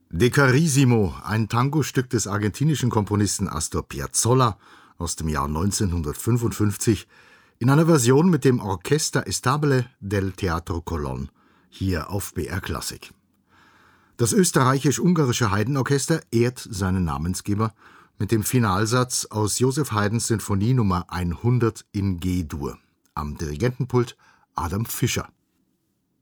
De Carissimo, ein Tangostück des argentinischen Komponisten Astor Piazzolla aus dem Jahr 1955, in einer Version mit dem Orchester Estabile del Teatro Colón, hier auf BR Klassik. Das österreichisch-ungarische Haydn-Orchester ehrt seinen Namensgeber mit dem Finalsatz aus Joseph Haydns Sinfonie Nummer 100 in G-Dur. Am Dirigentenpult Adam Fischer.